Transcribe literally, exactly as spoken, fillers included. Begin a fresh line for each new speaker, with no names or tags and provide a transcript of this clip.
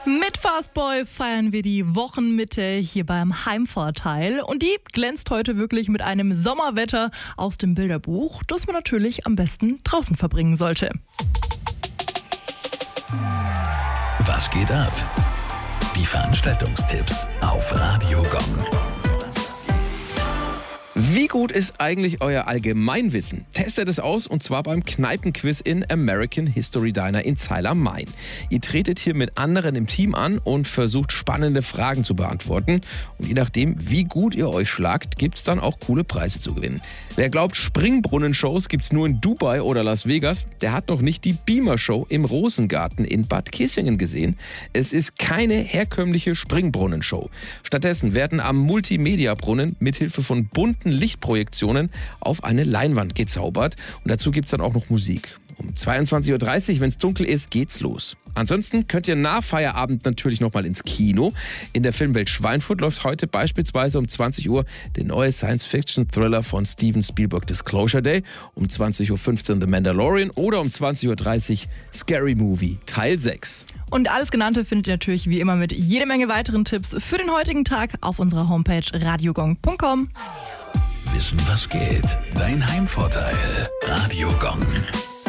Mit Fastboy feiern wir die Wochenmitte hier beim Heimvorteil. Und die glänzt heute wirklich mit einem Sommerwetter aus dem Bilderbuch, das man natürlich am besten draußen verbringen sollte.
Was geht ab? Die Veranstaltungstipps auf Radio Gong.
Wie gut ist eigentlich euer Allgemeinwissen? Testet es aus und zwar beim Kneipenquiz in American History Diner in Zeil am Main. Ihr tretet hier mit anderen im Team an und versucht spannende Fragen zu beantworten. Und je nachdem, wie gut ihr euch schlagt, gibt es dann auch coole Preise zu gewinnen. Wer glaubt, Springbrunnen-Shows gibt es nur in Dubai oder Las Vegas, der hat noch nicht die Beamer-Show im Rosengarten in Bad Kissingen gesehen. Es ist keine herkömmliche Springbrunnen-Show. Stattdessen werden am Multimedia-Brunnen mithilfe von bunten Lichtprojektionen auf eine Leinwand gezaubert. Und dazu gibt es dann auch noch Musik. Um zweiundzwanzig Uhr dreißig, wenn es dunkel ist, geht's los. Ansonsten könnt ihr nach Feierabend natürlich nochmal ins Kino. In der Filmwelt Schweinfurt läuft heute beispielsweise um zwanzig Uhr der neue Science-Fiction-Thriller von Steven Spielberg Disclosure Day, um zwanzig Uhr fünfzehn The Mandalorian oder um zwanzig Uhr dreißig Scary Movie Teil sechs.
Und alles Genannte findet ihr natürlich wie immer mit jede Menge weiteren Tipps für den heutigen Tag auf unserer Homepage radiogong punkt com.
Wissen, was geht? Dein Heimvorteil. Radio Gong.